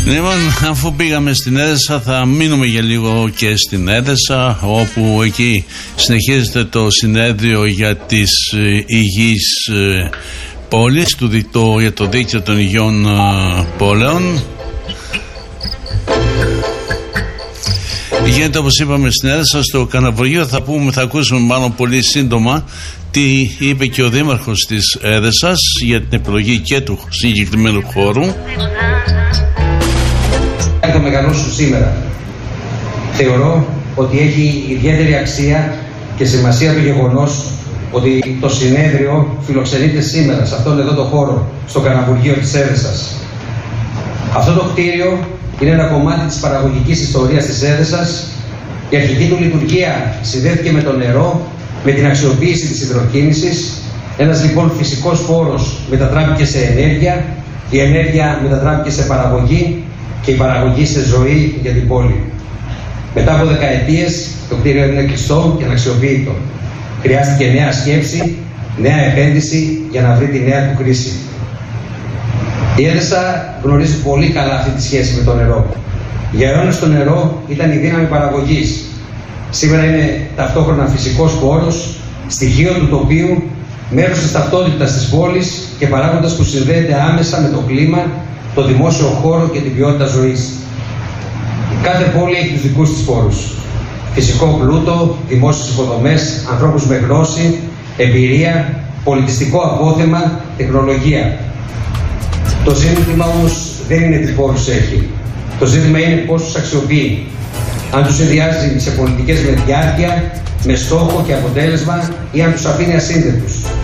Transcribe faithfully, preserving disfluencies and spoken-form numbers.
Λοιπόν, αφού πήγαμε στην Έδεσα, θα μείνουμε για λίγο και στην Έδεσα, όπου εκεί συνεχίζεται το συνέδριο για τις ε, υγιείς ε, πόλεις, του, το, για το δίκτυο των υγιών ε, πόλεων. Γίνεται, όπως είπαμε, στην Έδεσα, στο Καναβουργείο. Θα πούμε, θα ακούσουμε μάλλον πολύ σύντομα τι είπε και ο δήμαρχος της Έδεσας για την επιλογή και του συγκεκριμένου χώρου. Το μεγαλώσουν σήμερα. Θεωρώ ότι έχει ιδιαίτερη αξία και σημασία το γεγονός ότι το συνέδριο φιλοξενείται σήμερα σε αυτόν εδώ το χώρο, στο Καναβουργείο της Έδεσας. Αυτό το κτίριο είναι ένα κομμάτι της παραγωγικής ιστορίας της Έδεσας. Η αρχική του λειτουργία συνδέθηκε με το νερό, με την αξιοποίηση της υδροκίνησης. Ένας λοιπόν φυσικός χώρος μετατράπηκε σε ενέργεια, η ενέργεια μετατράπηκε σε παραγωγή και η παραγωγή σε ζωή για την πόλη. Μετά από δεκαετίες το κτίριο είναι κλειστό και αναξιοποιητό. Χρειάστηκε νέα σκέψη, νέα επένδυση για να βρει τη νέα του κρίση. Η Έδεσα γνωρίζει πολύ καλά αυτή τη σχέση με το νερό. Για αιώνες το νερό ήταν η δύναμη παραγωγής. Σήμερα είναι ταυτόχρονα φυσικός χώρος, στοιχείο του τοπίου, μέρος της ταυτότητας της πόλης και παράγοντας που συνδέεται άμεσα με το κλίμα, το δημόσιο χώρο και την ποιότητα ζωής. Κάθε πόλη έχει τους δικούς της πόρους. Φυσικό πλούτο, δημόσιες υποδομές, ανθρώπους με γνώση, εμπειρία, πολιτιστικό απόθεμα, τεχνολογία. Το ζήτημα όμως δεν είναι τι πόρους έχει. Το ζήτημα είναι πώς τους αξιοποιεί. Αν τους συνδυάζει σε πολιτικές με διάρκεια, με στόχο και αποτέλεσμα ή αν τους αφήνει ασύνδετους.